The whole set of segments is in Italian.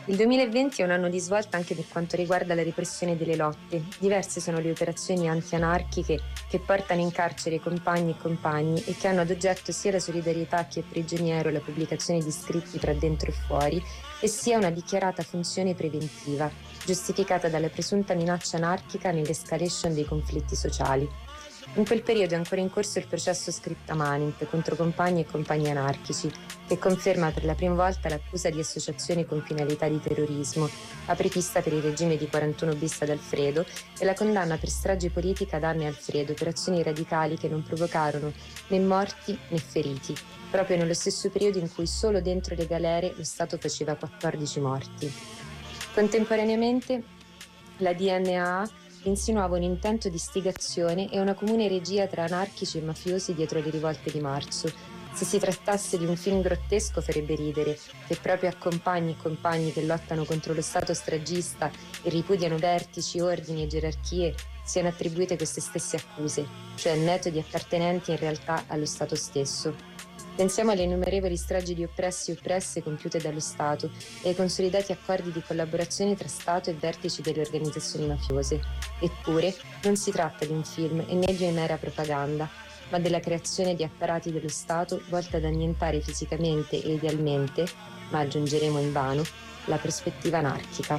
Il 2020 è un anno di svolta anche per quanto riguarda la repressione delle lotte. Diverse sono le operazioni anti-anarchiche che portano in carcere compagni e compagni e che hanno ad oggetto sia la solidarietà a chi è prigioniero e la pubblicazione di scritti tra dentro e fuori, e sia una dichiarata funzione preventiva, giustificata dalla presunta minaccia anarchica nell'escalation dei conflitti sociali. In quel periodo è ancora in corso il processo Scripta Manent contro compagni e compagni anarchici, che conferma per la prima volta l'accusa di associazione con finalità di terrorismo, apripista per il regime di 41 bis ad Alfredo, e la condanna per strage politica ad Anna e Alfredo per azioni radicali che non provocarono né morti né feriti, proprio nello stesso periodo in cui solo dentro le galere lo Stato faceva 14 morti. Contemporaneamente la DNA insinuava un intento di istigazione e una comune regia tra anarchici e mafiosi dietro le rivolte di marzo. Se si trattasse di un film grottesco farebbe ridere, che proprio a compagni e compagni che lottano contro lo Stato stragista e ripudiano vertici, ordini e gerarchie siano attribuite queste stesse accuse, cioè metodi appartenenti in realtà allo Stato stesso. Pensiamo alle innumerevoli stragi di oppressi e oppresse compiute dallo Stato e ai consolidati accordi di collaborazione tra Stato e vertici delle organizzazioni mafiose. Eppure non si tratta di un film e né di una mera propaganda, ma della creazione di apparati dello Stato volti ad annientare fisicamente e idealmente, ma aggiungeremo invano, la prospettiva anarchica.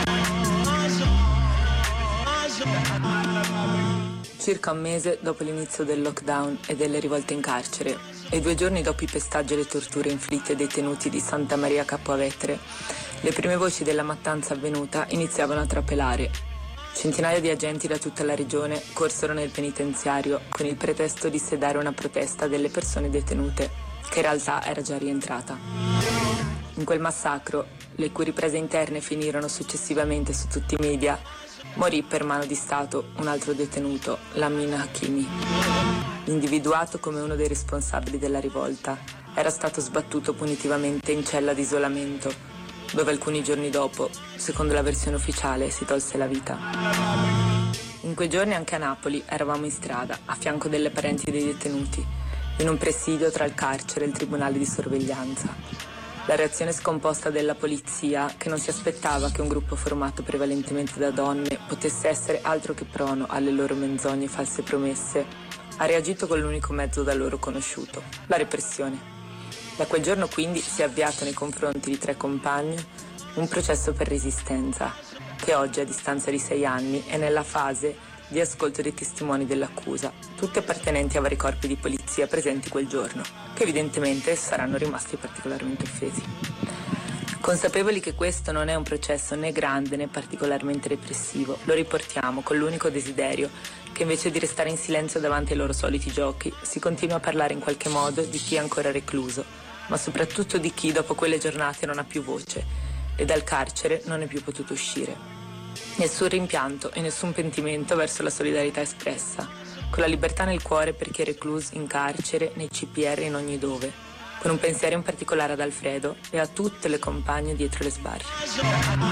Circa un mese dopo l'inizio del lockdown e delle rivolte in carcere e 2 giorni dopo i pestaggi e le torture inflitte ai detenuti di Santa Maria Capua Vetere, le prime voci della mattanza avvenuta iniziavano a trapelare. Centinaia di agenti da tutta la regione corsero nel penitenziario con il pretesto di sedare una protesta delle persone detenute, che in realtà era già rientrata. In quel massacro, le cui riprese interne finirono successivamente su tutti i media, morì per mano di Stato un altro detenuto, Lamin Hakimi. Individuato come uno dei responsabili della rivolta, era stato sbattuto punitivamente in cella di isolamento, dove alcuni giorni dopo, secondo la versione ufficiale, si tolse la vita. In quei giorni anche a Napoli eravamo in strada, a fianco delle parenti dei detenuti, in un presidio tra il carcere e il tribunale di sorveglianza. La reazione scomposta della polizia, che non si aspettava che un gruppo formato prevalentemente da donne potesse essere altro che prono alle loro menzogne e false promesse, ha reagito con l'unico mezzo da loro conosciuto, la repressione. Da quel giorno quindi si è avviato nei confronti di 3 compagni un processo per resistenza, che oggi, a distanza di 6 anni, è nella fase di ascolto dei testimoni dell'accusa, tutti appartenenti a vari corpi di polizia presenti quel giorno, che evidentemente saranno rimasti particolarmente offesi. Consapevoli che questo non è un processo né grande né particolarmente repressivo, lo riportiamo con l'unico desiderio che invece di restare in silenzio davanti ai loro soliti giochi, si continua a parlare in qualche modo di chi è ancora recluso, ma soprattutto di chi dopo quelle giornate non ha più voce e dal carcere non è più potuto uscire. Nessun rimpianto e nessun pentimento verso la solidarietà espressa, con la libertà nel cuore per chi è recluso in carcere, nei CPR e in ogni dove, con un pensiero in particolare ad Alfredo e a tutte le compagne dietro le sbarre.